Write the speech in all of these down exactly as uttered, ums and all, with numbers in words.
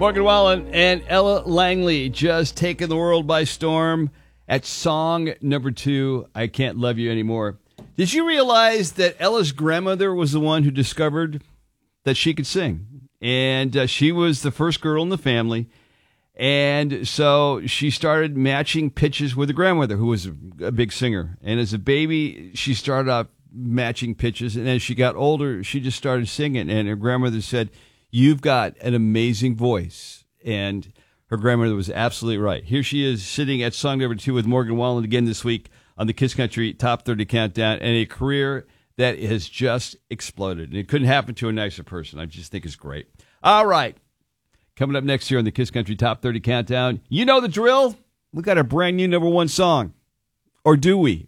Morgan Wallen and Ella Langley just taking the world by storm at song number two, I Can't Love You Anymore. Did you realize that Ella's grandmother was the one who discovered that she could sing? And uh, she was the first girl in the family. And so she started matching pitches with her grandmother, who was a big singer. And as a baby, she started off matching pitches. And as she got older, she just started singing. And her grandmother said, "You've got an amazing voice." And her grandmother was absolutely right. Here she is sitting at song number two with Morgan Wallen again this week on the Kiss Country Top thirty Countdown, and a career that has just exploded. And it couldn't happen to a nicer person. I just think it's great. All right. Coming up next here on the Kiss Country Top thirty Countdown, you know the drill. We got a brand new number one song. Or do we?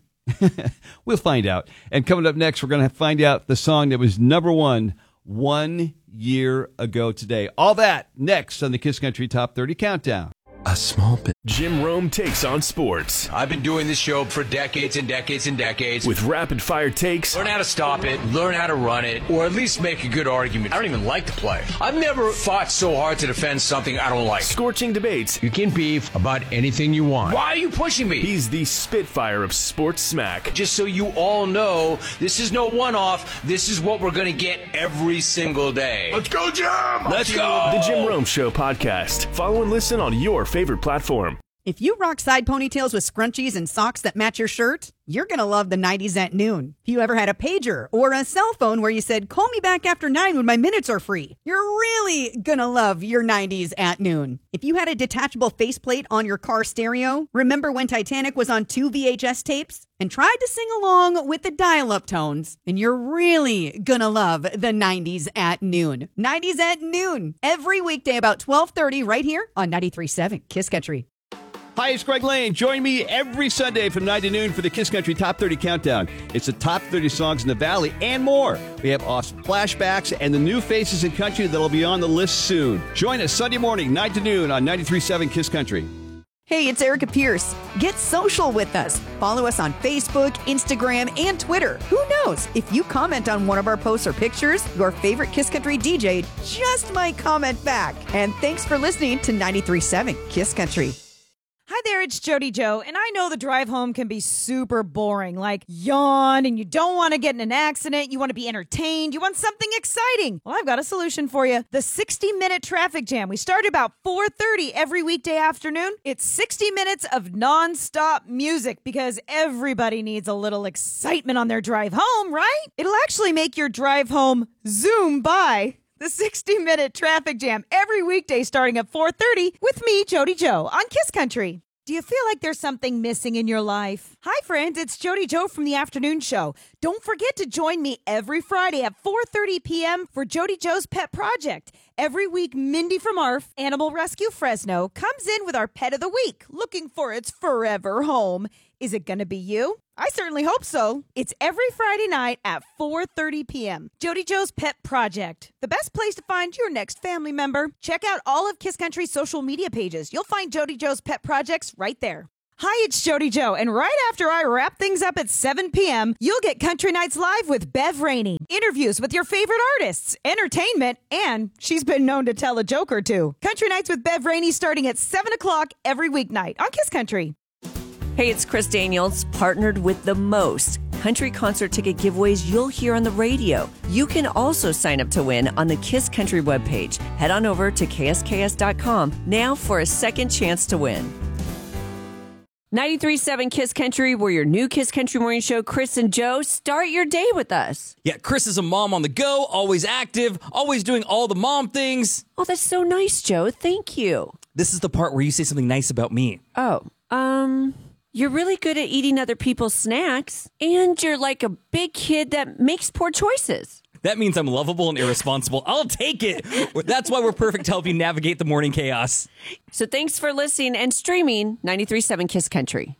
We'll find out. And coming up next, we're going to find out the song that was number one one year ago today. All that next on the Kiss Country Top thirty Countdown. A small bit. Jim Rome takes on sports. I've been doing this show for decades and decades and decades. With rapid-fire takes. Learn how to stop it, learn how to run it, or at least make a good argument. I don't even like the play. I've never fought so hard to defend something I don't like. Scorching debates. You can beef about anything you want. Why are you pushing me? He's the Spitfire of sports smack. Just so you all know, this is no one-off. This is what we're going to get every single day. Let's go, Jim! Let's go! The Jim Rome Show podcast. Follow and listen on your favorite platform. If you rock side ponytails with scrunchies and socks that match your shirt, you're going to love the nineties at noon. If you ever had a pager or a cell phone where you said, "Call me back after nine when my minutes are free," you're really going to love your nineties at noon. If you had a detachable faceplate on your car stereo, remember when Titanic was on two V H S tapes and tried to sing along with the dial-up tones, then you're really going to love the nineties at noon. nineties at noon, every weekday about twelve thirty right here on ninety-three point seven Kiss Country. Hi, it's Greg Lane. Join me every Sunday from nine to noon for the Kiss Country Top thirty Countdown. It's the top thirty songs in the Valley and more. We have awesome flashbacks and the new faces in country that'll be on the list soon. Join us Sunday morning, nine to noon on ninety-three point seven Kiss Country. Hey, it's Erica Pierce. Get social with us. Follow us on Facebook, Instagram, and Twitter. Who knows? If you comment on one of our posts or pictures, your favorite Kiss Country D J just might comment back. And thanks for listening to ninety-three point seven Kiss Country. Hi there, it's Jody Joe, and I know the drive home can be super boring, like yawn, and you don't want to get in an accident, you want to be entertained, you want something exciting. Well, I've got a solution for you. The sixty-minute traffic jam. We start about four thirty every weekday afternoon. It's sixty minutes of nonstop music because everybody needs a little excitement on their drive home, right? It'll actually make your drive home zoom by. The sixty-minute traffic jam every weekday starting at four thirty with me, Jody Joe, on Kiss Country. Do you feel like there's something missing in your life? Hi, friends. It's Jody Joe from the Afternoon Show. Don't forget to join me every Friday at four thirty p.m. for Jody Joe's Pet Project. Every week, Mindy from A R F, Animal Rescue Fresno, comes in with our pet of the week, looking for its forever home. Is it going to be you? I certainly hope so. It's every Friday night at four thirty p.m. Jody Joe's Pet Project, the best place to find your next family member. Check out all of Kiss Country's social media pages. You'll find Jody Joe's Pet Projects right there. Hi, it's Jody Joe, and right after I wrap things up at seven p.m., you'll get Country Nights Live with Bev Rainey. Interviews with your favorite artists, entertainment, and she's been known to tell a joke or two. Country Nights with Bev Rainey starting at seven o'clock every weeknight on Kiss Country. Hey, it's Chris Daniels, partnered with the most country concert ticket giveaways you'll hear on the radio. You can also sign up to win on the Kiss Country webpage. Head on over to K S K S dot com now for a second chance to win. ninety-three point seven Kiss Country, we're your new Kiss Country morning show. Chris and Joe, start your day with us. Yeah, Chris is a mom on the go, always active, always doing all the mom things. Oh, that's so nice, Joe. Thank you. This is the part where you say something nice about me. Oh, um... You're really good at eating other people's snacks, and you're like a big kid that makes poor choices. That means I'm lovable and irresponsible. I'll take it. That's why we're perfect to help you navigate the morning chaos. So thanks for listening and streaming ninety-three point seven Kiss Country.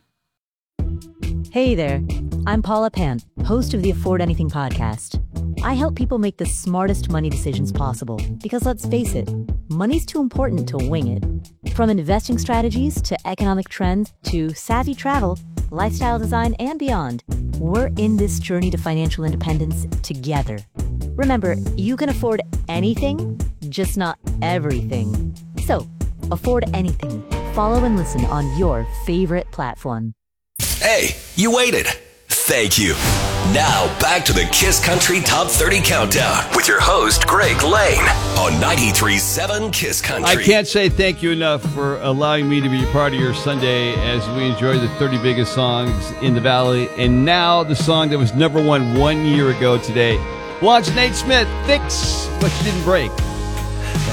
Hey there. I'm Paula Pan, host of the Afford Anything podcast. I help people make the smartest money decisions possible because, let's face it, money's too important to wing it. From investing strategies to economic trends to savvy travel, lifestyle design, and beyond, we're in this journey to financial independence together. Remember, you can afford anything, just not everything. So, Afford Anything. Follow and listen on your favorite platform. Hey, you waited. Thank you. Now, back to the Kiss Country Top thirty Countdown with your host, Greg Lane, on ninety-three point seven Kiss Country. I can't say thank you enough for allowing me to be part of your Sunday as we enjoy the thirty biggest songs in the Valley. And now the song that was number one one year ago today. Watch Nate Smith, Fix What You Didn't Break.